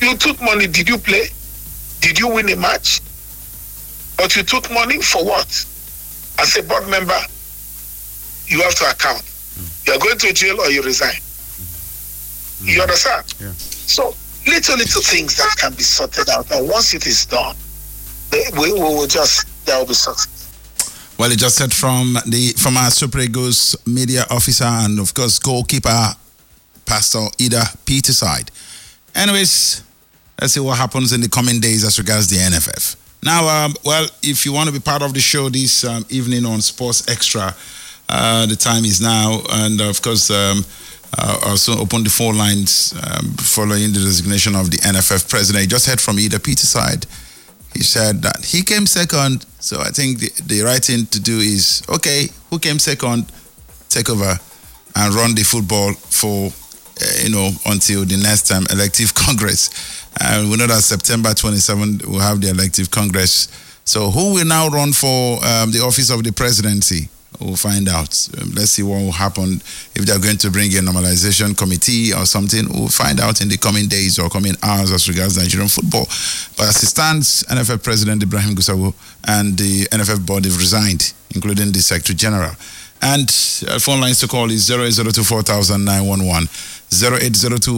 You took money. Did you play? Did you win a match? But you took money for what? As a board member, you have to account. You're going to jail or you resign. You understand? Yeah. So little things that can be sorted out. And once it is done, there will be success. Well, it just said from our Super Eagles media officer and of course goalkeeper Pastor Ida Peterside. Anyways, let's see what happens in the coming days as regards the NFF. Now, well, if you want to be part of the show this evening on Sports Extra, the time is now, and of course, I'll soon open the phone lines following the resignation of the NFF president. I just heard from Ida Peterside. He said that he came second, so I think the right thing to do is, okay, who came second, take over and run the football for, until the next time elective Congress. We know that September 27th we'll have the elective Congress. So who will now run for the office of the presidency? We'll find out. Let's see what will happen if they're going to bring a normalization committee or something. We'll find out in the coming days or coming hours as regards Nigerian football. But as it stands, NFF President Ibrahim Gusau and the NFF board have resigned, including the Secretary General. And phone lines to call is 0802 4911, 0802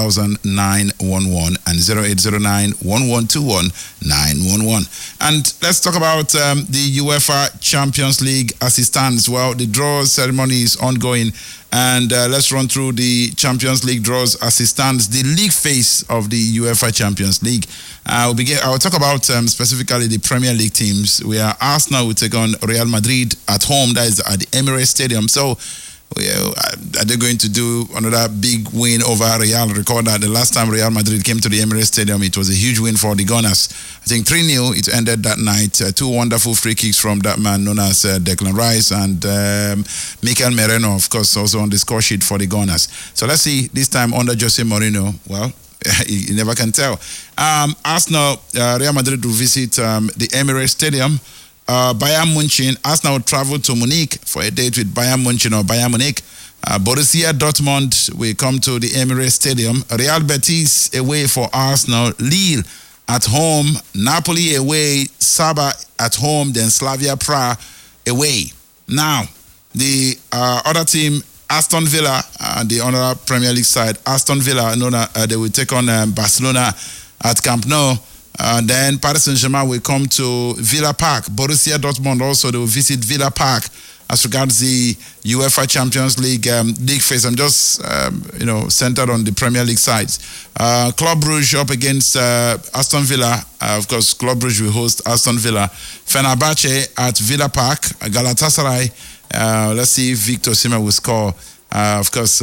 4911, and 0809 1121 911. And let's talk about the UEFA Champions League as it stands. Well, the draw ceremony is ongoing, and let's run through the Champions League draws as it stands. The league phase of the UEFA Champions League. I'll talk about specifically the Premier League teams, where Arsenal will take on Real Madrid at home. That is at the Emirates Stadium. So, are they going to do another big win over Real? Recall that the last time Real Madrid came to the Emirates Stadium, it was a huge win for the Gunners. I think 3-0 it ended that night. Two wonderful free kicks from that man known as Declan Rice and Mikel Merino, of course, also on the score sheet for the Gunners. So let's see this time under Jose Mourinho. Well, you never can tell. Arsenal, Real Madrid will visit the Emirates Stadium. Bayern Munich, Arsenal will travel to Munich for a date with Bayern Munich or Bayern Munich. Borussia Dortmund will come to the Emirates Stadium. Real Betis away for Arsenal. Lille at home. Napoli away. Saba at home. Then Slavia Prague away. Now, the other team, Aston Villa, the other Premier League side, Aston Villa, they will take on Barcelona at Camp Nou. Then Paris Saint-Germain will come to Villa Park. Borussia Dortmund also, they will visit Villa Park as regards the UEFA Champions League league phase. I'm just, centered on the Premier League sides. Club Brugge up against Aston Villa. Of course, Club Brugge will host Aston Villa. Fenerbahce at Villa Park. Galatasaray. Let's see if Victor Osimhen will score. Of course,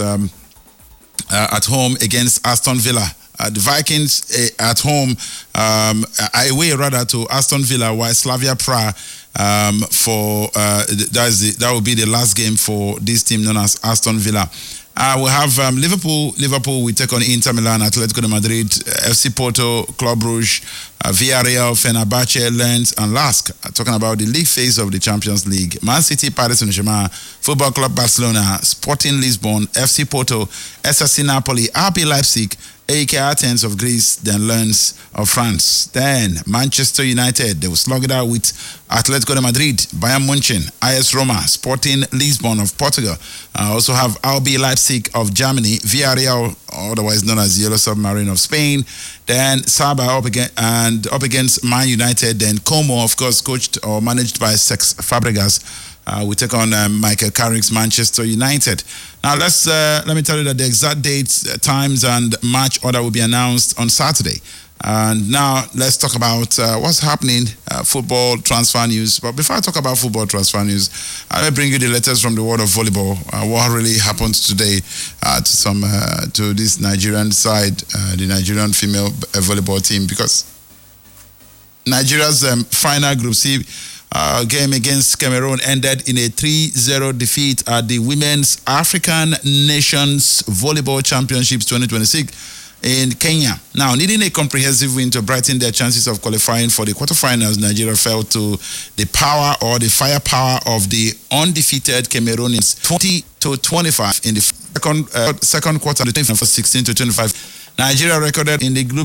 at home against Aston Villa. The Vikings at home, away rather to Aston Villa, while Slavia Prague that will be the last game for this team known as Aston Villa. We'll have Liverpool will take on Inter Milan, Atletico de Madrid, FC Porto, Club Brugge, Villarreal, Fenerbahce, Lens, and LASK. Talking about the league phase of the Champions League. Man City, Paris Saint-Germain, Football Club Barcelona, Sporting Lisbon, FC Porto, SSC Napoli, RB Leipzig, AEK Athens of Greece, then Lens of France. Then Manchester United, they will slug it out with Atletico de Madrid, Bayern Munich, AS Roma, Sporting Lisbon of Portugal. Also have RB Leipzig of Germany, Villarreal, otherwise known as Yellow Submarine of Spain. Then Saba up against Man United. Then Como, of course, coached or managed by Cesc Fabregas. We take on Michael Carrick's Manchester United. Now, let me tell you that the exact dates, times, and match order will be announced on Saturday. And now, let's talk about what's happening, football transfer news. But before I talk about football transfer news, I'll bring you the latest from the world of volleyball. What really happened today to this Nigerian side, the Nigerian female volleyball team, because Nigeria's final Group C game against Cameroon ended in a 3-0 defeat at the Women's African Nations Volleyball Championships 2026 in Kenya. Now, needing a comprehensive win to brighten their chances of qualifying for the quarterfinals, Nigeria fell to the firepower of the undefeated Cameroonians 20-25 in the second quarter, for 16-25. Nigeria recorded in the group